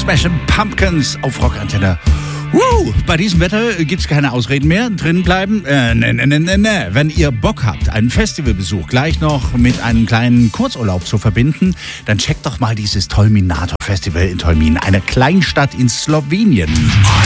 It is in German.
Smashing Pumpkins auf Rockantenne. Bei diesem Wetter gibt's keine Ausreden mehr. Drinnen bleiben? Ne. Wenn ihr Bock habt, einen Festivalbesuch gleich noch mit einem kleinen Kurzurlaub zu verbinden, dann checkt doch mal dieses Tolminator Festival in Tolmin, eine Kleinstadt in Slowenien.